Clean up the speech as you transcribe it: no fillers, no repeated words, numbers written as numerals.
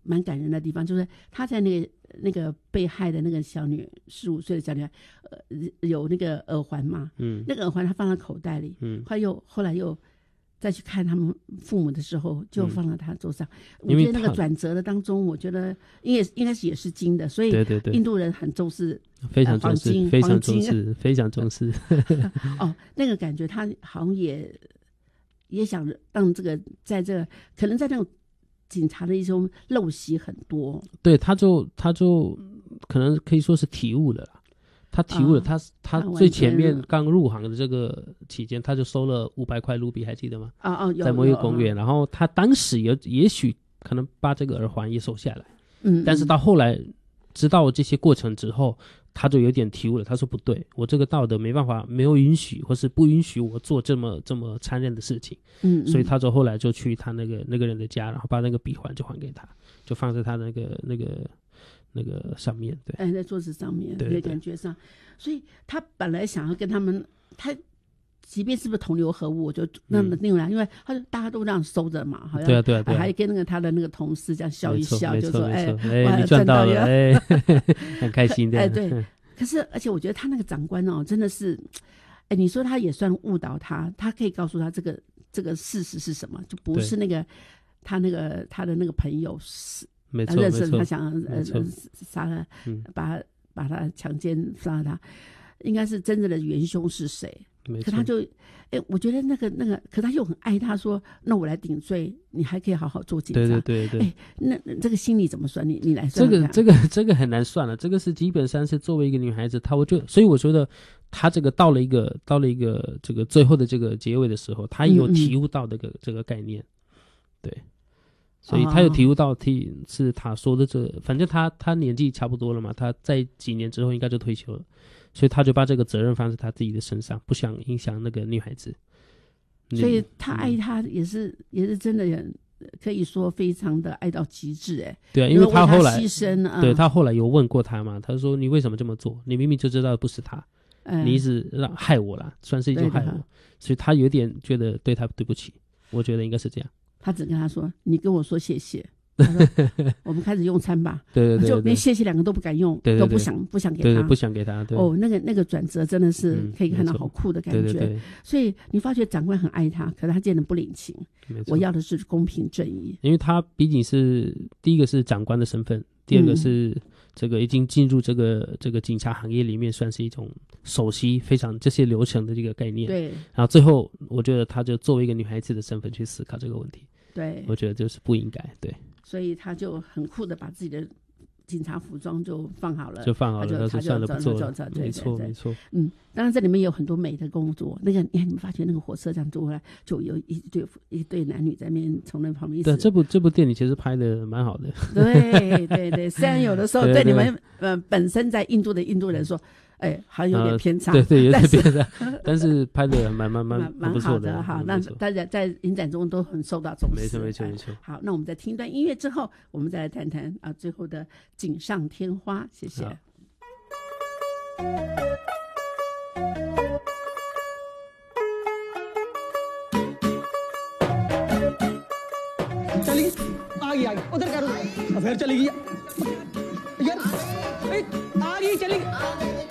蛮感人的地方，就是他在那个被害的那个小女15岁的小女孩，有那个耳环嘛，那个耳环他放在口袋里，后来又再去看他们父母的时候，就放在他桌上。我觉得那个转折的当中，我觉得应该是也是金的，所以印度人很重视， 非常重视，非常重视，非常重视。 哦，那个感觉他好像也想让这个在这个可能在那种警察的一种陋习很多， 对，他就可能可以说是体悟了啦。他体悟了，他最前面刚入行的这个期间，他就收了500块卢比，还记得吗？在某一个公园，然后他当时也许可能把这个耳环也收下来，但是到后来知道这些过程之后，他就有点体悟了。他说不对，我这个道德没办法，没有允许或是不允许我做这么残忍的事情。所以他就后来就去他那个人的家，然后把那个鼻环就还给他，就放在他的那个上面，对， 在桌子上面， 对， 感觉上，所以他本来想要跟他们，他即便是不是同流合污，我就那么定了，因为他大家都这样收着嘛，好像对， 还跟他的那个同事这样笑一笑，就说你赚到了，很开心的， 对。可是而且我觉得他那个长官哦，真的是，你说他也算误导他，他可以告诉他这个事实是什么，就不是他的那个朋友是。 没错， 认识他想杀了，把他强奸杀了他，应该是真正的元凶是谁？可他就，我觉得那个，可他又很爱他，说那我来顶罪，你还可以好好做警察。 对， 那这个心理怎么算？你来算。 这个很难算了，这个是基本上是作为一个女孩子，所以我觉得她这个到了一个这个最后的这个结尾的时候，她也有体悟到这个概念，对。所以他有体悟到，是他说的反正他年纪差不多了嘛，他在几年之后应该就退休了，所以他就把这个责任放在他自己的身上，不想影响那个女孩子。 所以他爱他也是真的人，可以说非常的爱到极致， 对啊，因为他后来牺牲， 对，他后来有问过他嘛，他说你为什么这么做？你明明就知道不是他，你一直害我啦，算是一种害我，所以他有点觉得对他对不起，我觉得应该是这样。他只跟他说：“你跟我说谢谢。”他说：“我们开始用餐吧。” 对， 就连谢谢2个都不敢用，都不想给他， 对，不想给他。对， 那个转折真的是可以看到好酷的感觉。 对， 所以你发觉长官很爱他，可是他见得不领情。我要的是公平正义， 因为他毕竟是第一个是长官的身份，第二个是这个已经进入这个警察行业里面，算是一种熟悉非常这些流程的这个概念。 对， 然后最后我觉得他就作为一个女孩子的身份去思考这个问题。 对， 我觉得就是不应该，对， 所以他就很酷的把自己的警察服装就放好了， 他就算了不做了，没错。 当然这里面有很多美的工作，你们发觉那个火车这样坐回来，就有一对男女在那边从那旁边。 对，这部电影其实拍的蛮好的。 对，虽然有的时候对你们本身在印度的印度人说。好像有点偏差， 对，有点偏差，但是拍的蛮不错的。 好，那大家在影展中都很受到重视。 没错。 好，那我们再听一段音乐之后，我们再来谈谈最后的锦上添花。谢谢。 चली आ गई उधर करो फिर चली गई यार आ गई चली